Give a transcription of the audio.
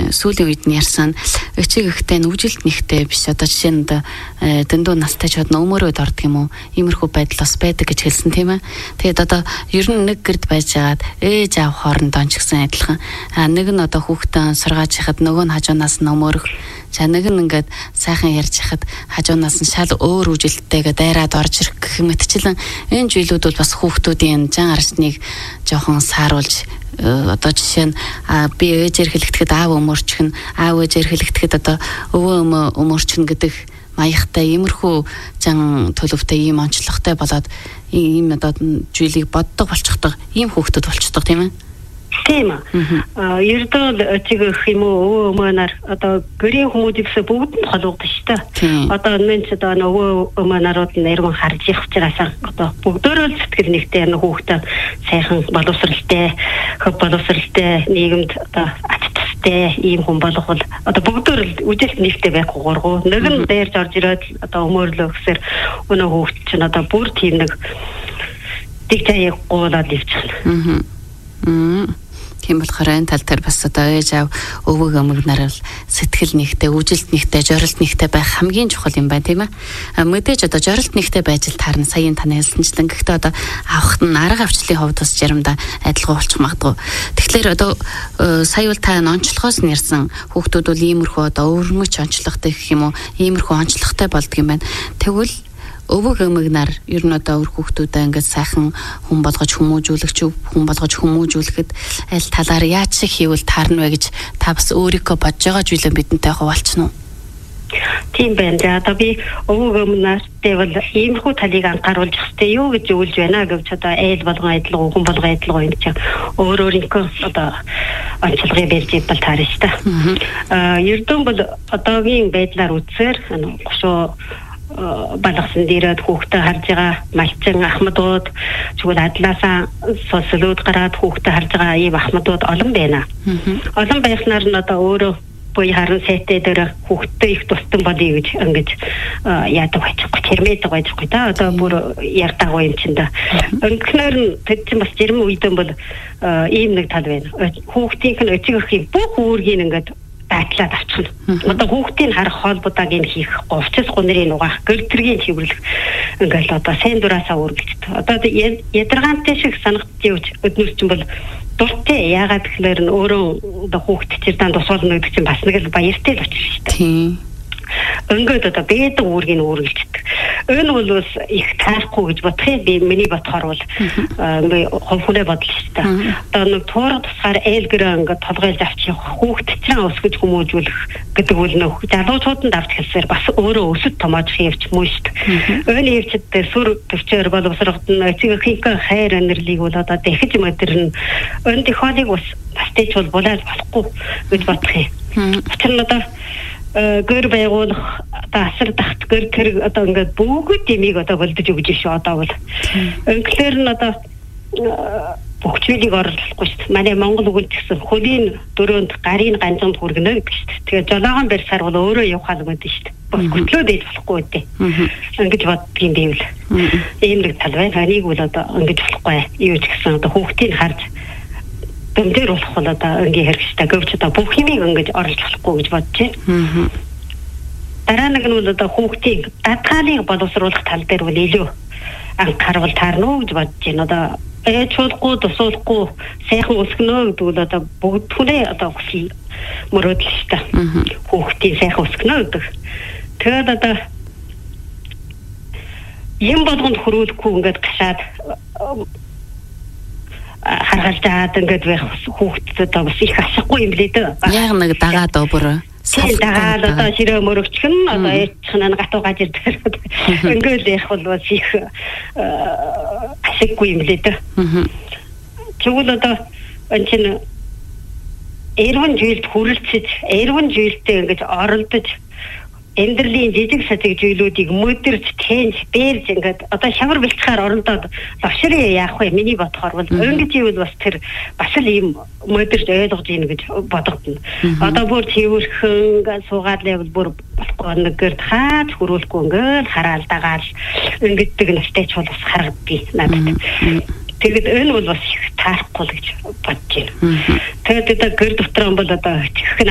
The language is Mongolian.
сүүлийн үед нь ярьсан өчиг ихтэй нүжилт нэгтэй биш одоо жишээ нь дэндүү настай ч бод өмөрөөд ордог юм уу? Иймэрхүү байдал бас байдаг гэж хэлсэн тийм ээ. Тэгээд одоо ер нь нэг гэрд байж байгаад ээж аав хоорондоо ч гэсэн адилхан. Нэг нь одоо хүүхдээ сургааж яхад нөгөө нь хажуунаас нь өмөрөх. За нэг нь ингээд сайхан ярьж яхад хажуунаас нь шал өөр үжилттэйгээ дайраад орж ирэх гэх мэтчлэн энэ зүйлүүд бол бас хүүхдүүдийн жан арсныг жоохон сааруулж одоо жишээ нь би ээжээр хэлэгдэхэд аав өмөрчгөн аав ээжээр хэлэгдэхэд одоо өвөө өмөрчгөн гэдэг маягтай иймэрхүү зан төлөвтэй ийм онцлогтой болоод ийм одоо зүйлийг боддог болчихдог ийм хүүхдүүд болчихдог тийм ээ. Тийм аа. Ердөө чиг их юм уу өмөнөр одоо гэрийн хүмүүсээс бүгд нь холбогдсон шүү дээ. Одоо энэ ч одоо нөгөө өмөнөрүүд нэрмэн харж их учраас одоо бүгдөө л сэтгэл нэгтэй хүүхдээ сайхан боловсралтай, хөв боловсралтай нийгэмд одоо ачтастай ийм хүн болох бол одоо бүгдөө л үжилт нэгтэй байх гургуу. Нэг нь дээрж орж ирээд одоо өмөөрлөө гэсээр өнөө хүүхд чинь одоо бүр тийм нэг дигтаяг гуулаад ивчихнэ. Тийм болохоор энэ тал дээр бас одоо ээж аав өвөг өмгнөр сэтгэл нэгтэй, үжилт нэгтэй, жорилт нэгтэй байх хамгийн чухал юм байна тийм ээ. Мэдээж одоо жорилт нэгтэй байж л таарна саяын таны хэлсэнчлэн гэхдээ одоо авахт нь арга авчлалын хувьд бас заримдаа адилхан болчих магадгүй. Тэгэхээр одоо сая бол та онцлогоос нь ярьсан хүүхдүүд бол иймэрхүү одоо өвөрмөч онцлогтой гэх юм уу, иймэрхүү онцлогтой болдго юм байна. Тэгвэл өвөг өмгнөр ер нь одоо өр хүүхдүүдээ ингээд сайхан хүн болгож хүмүүжүүлэхэд аль талаар яаж шиг хийвэл таарна вэ гэж та бас өөрийнхөө бодож байгаа зүйлээ бидэнтэй хуваалцсан уу? Тийм байна. За одоо би өвөг өмгнөртэй бол иймэрхүү талыг анхааруулж хэвчээ юу гэж өгүүлж байна гэвч одоо айл болгон адилхан хүн болгон адилхан юм чинь өөрийнхөө одоо онцлогыг барьж ибэл таарна шүү дээ. Ердөө бол одоогийн байдлаар үзсээр гошоо балгасан дээрээ хүүхдээ харж байгаа малчин ахмадууд зүгээр адлаасаа сосолууд гараад хүүхдээ харж байгаа ийм ахмадууд олон байна. Олон байснаар нь одоо өөрөө буй харан сайтэ дээр хүүхдээ их тусдан болъё гэж ингэж яадаг байчихгүй тэрмээдэг байчихгүй да одоо бүр яртаг юм чинь да. Өнөхнөр нь тэд чинь бас жирм үйдэн бол ийм нэг тал байна. Хүүхдийнх нь өчиг их бүх үүргийг ингээд батлаад авчихна. Одоо хүүхдийн харах хоолбуудыг нь хийх, говчс гунрын угаах, гэрдэргийн цэвэрлэх ингээл одоо сайн дураасаа үргэлжлэдэг. Одоо ядаргаантай шиг санагдчих өднөр чинь бол дуртай яагаад гэхээр нь өөрөө одоо хүүхд чирдан тусуулна гэдэг чинь бас нэг л баяртай л очиж шүү дээ. Тийм. Ингээд одоо бэдэг үүргийг үргэлжлэдэг. Энэ бол бас их таахгүй гэж бодохыг би миний бодохоор бол хувьхүнээ бодлоо шүү дээ. Одоо нэг туурга тусгаар ээлгэрээ ингээд толгойлж авчих хүүхд чинь өсгөж хүмүүжүүлэх гэдэг үл нөх залуучуудад авч хэлсээр бас өөрөө өсөд томоож хийвч мөн шүү дээ. Энэ хөвчд дээр сүр төвчээр боловсрогдно эцэгийнхээ хайр энерлиг бол одоо дахиж мэдэрнэ. Энэ техникийг бас тастэж бол болоод болохгүй гэж бодох юм. Учир нь одоо гэр байгуулах одоо асар дахт гэр тэр одоо ингээд бүгд дэмийг одоо болдож өгч шүү одоо бол. Ингээр нь одоо бүх зүйлийг оруулахгүй шүү дээ. Манай Монгол үгэл гэсэн хөлийн дөрөнд гарын ганцанд хүргэнэ гэдэг шүү дээ. Тэгээд жолоогоон барьсаар бол өөрөө явах алга гэдэг шүү дээ. Бас хөтлөө дэж болохгүй дээ. Ингэж боддгийн байвал. Ийм нэг тал байна. Энийг бол одоо ингэж болохгүй. Юу ч гэсэн одоо хүүхдийг харж дэмдэр болох бол одоо ингээ хэрэгжтэй гэвч одоо бүх юмыг ингэж оруулж болохгүй гэж бодож байна. Дараа нэг нь бол одоо хүүхдийг дадгаалыг боловсруулах тал дээр бол илүү анхаарал таарна уу гэж бодож байна. Одоо ээжүүлэхгүй, тусуулахгүй, сайхан өсгөнө гэдэг бол одоо бүгд хүнээ одоо хүсэл мөрөөдөл шүү дээ. Хүүхдийн сайхан өсгөнө гэдэг. Тэгээд одоо юм болгонд хөрүүлэхгүй ингээд гашаад харгалзаад ингээд байх хүүхдэд одоо бас их ашиггүй юм лээ дээ. Яг нэг дагаад өөр дагаад одоо ширээ мөрөгчх нь одоо ээжийнх нь гатуу гаж ирдэг. Ингээд ярих бол бас их ашиггүй юм лээ дээ. Тэгвэл одоо энэ чинь эрвэн жилд хүрэлцэж, эрвэн жилдээ ингээд оролдож эндэрлийн жижиг сажиг зүйлүүдийг мөдөрч, тэнж, бээрж ингээд одоо шавар бэлтгэхээр орондоод лавшрын яах вэ? Миний бодохоор бол ингэж ивэл бас тэр бас л ийм мөдөрч ойлгож ийн гэж бодогдно. Одоо бүр цэвэрхэн суугаад левел бүр болохгүй нэгэр хаач хөрүүлэхгүй ингээд хараал дагаал ингэдэг настай ч бол бас харагдъя надад. Тэгээд энэ бол бас их таахгүй л гэж бодож байна. Тэгээд одоо гэр дотроо бол одоо чихэх